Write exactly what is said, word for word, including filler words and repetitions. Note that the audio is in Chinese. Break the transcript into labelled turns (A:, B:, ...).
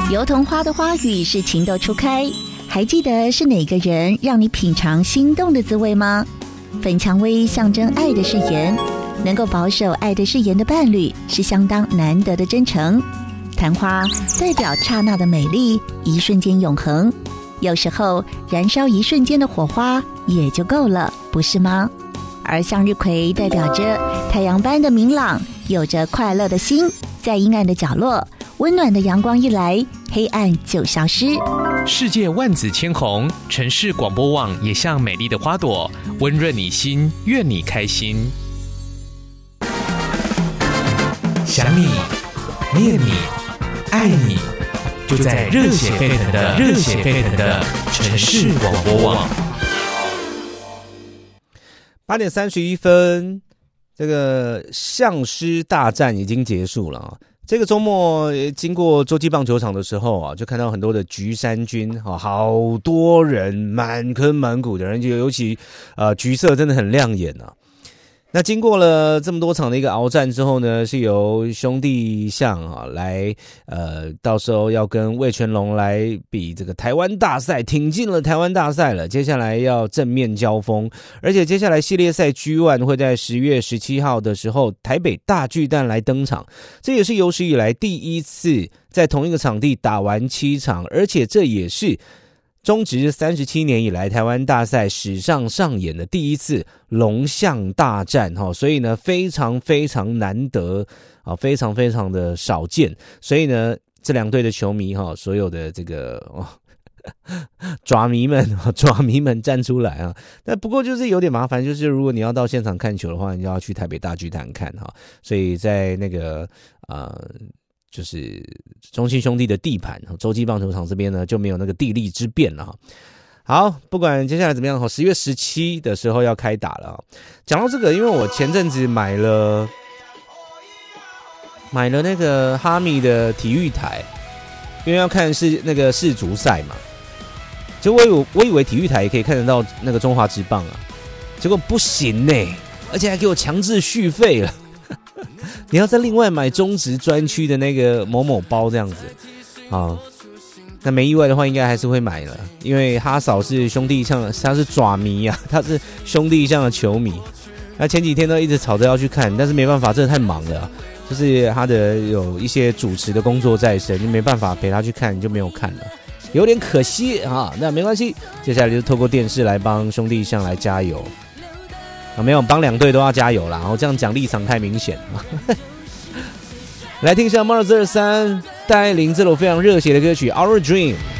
A: 油桐花的花语是情窦初开，还记得是哪个人让你品尝心动的滋味吗？粉蔷薇象征爱的誓言，能够保守爱的誓言的伴侣是相当难得的真诚。昙花代表刹那的美丽，一瞬间永恒。有时候燃烧一瞬间的火花也就够了，不是吗？而向日葵代表着太阳般的明朗，有着快乐的心，在阴暗的角落，温暖的阳光一来，黑暗就消失。
B: 世界万紫千红，城市广播网也像美丽的花朵，温润你心，愿你开心。想你，念你，爱你，就在热血沸腾的热血沸腾的城市广播网。
C: 八点三十一分，这个象狮大战已经结束了啊。这个周末经过洲际棒球场的时候啊，就看到很多的橘衫军啊，好多人，满坑满谷的人，就尤其呃橘色真的很亮眼啊。那经过了这么多场的一个鏖战之后呢，是由兄弟象啊来呃，到时候要跟味全龙来比这个台湾大赛，挺进了台湾大赛了。接下来要正面交锋，而且接下来系列赛 G 一 会在十月十七号的时候台北大巨蛋来登场，这也是有史以来第一次在同一个场地打完七场，而且这也是中职三十七年以来台湾大赛史上上演的第一次龙象大战，所以呢非常非常难得，非常非常的少见，所以呢这两队的球迷，所有的这个哦爪迷们爪迷们站出来啊！但不过就是有点麻烦，就是如果你要到现场看球的话，你就要去台北大巨蛋看哈，所以在那个呃就是中信兄弟的地盘，洲际棒球场这边呢就没有那个地利之便了。好，不管接下来怎么样，十月十七的时候要开打了。讲到这个，因为我前阵子买了买了那个哈密的体育台，因为要看是那个世足赛嘛。结果我以为我以为体育台也可以看得到那个中华职棒啊，结果不行呢、欸，而且还给我强制续费了。你要再另外买中职专区的那个某某包这样子啊，那没意外的话，应该还是会买了，因为哈嫂是兄弟象，他是爪迷啊，他是兄弟象的球迷。那前几天都一直吵着要去看，但是没办法，真的太忙了、啊，就是他的有一些主持的工作在身，就没办法陪他去看，就没有看了，有点可惜啊。那没关系，接下来就是透过电视来帮兄弟象来加油。啊，没有，帮两队都要加油啦！然后这样讲立场太明显了。来听一下 Mars 二三带领这首非常热血的歌曲《Our Dream》。